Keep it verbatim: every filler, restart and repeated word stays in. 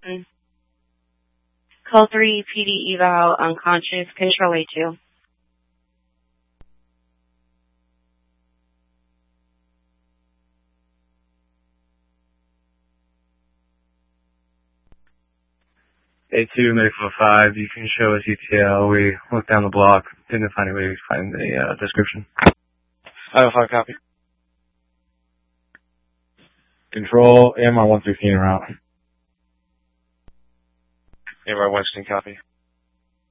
Mm. Call three, P D eval, unconscious, control A two. A two, medical five, you can show us E T L. We looked down the block, didn't find any way to find the uh, description. I have a five copy. Control, A M R one sixteen route. A M R one sixteen copy.